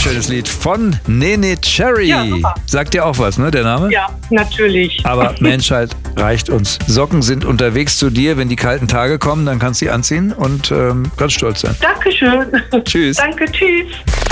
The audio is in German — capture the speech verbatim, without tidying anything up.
schönes Lied von Neneh Cherry. Ja, super. Sagt dir auch was, ne, der Name? Ja, natürlich. Aber Menschheit reicht uns. Socken sind unterwegs zu dir. Wenn die kalten Tage kommen, dann kannst du sie anziehen und ähm, ganz stolz sein. Dankeschön. Tschüss. Danke, tschüss.